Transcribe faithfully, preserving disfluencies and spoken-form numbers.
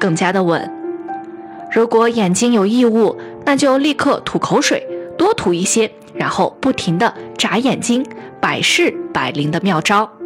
更加的稳。如果眼睛有异物，那就立刻吐口水，多吐一些，然后不停地眨眼睛，百试百灵的妙招。